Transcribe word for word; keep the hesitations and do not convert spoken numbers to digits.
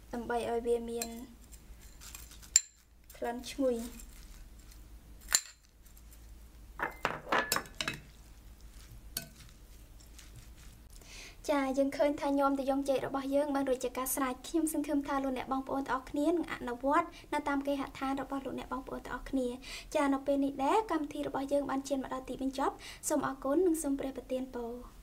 ដើម្បីឲ្យវាមានក្លិនឈ្ងុយចាយើងឃើញថាញោមតាយ៉ងចេករបស់យើងបានរួចជាការស្រេចខ្ញុំសង្ឃឹមថាលោកអ្នកបងប្អូនទាំងអស់គ្នានឹងអនុវត្តនៅតាមគេហដ្ឋានរបស់លោកអ្នកបងប្អូនទាំងអស់គ្នាចានៅពេលនេះដែរកម្មវិធីរបស់យើងបានឈានមកដល់ទីបញ្ចប់សូមអរគុណនិងសូមព្រះប្រទានពរ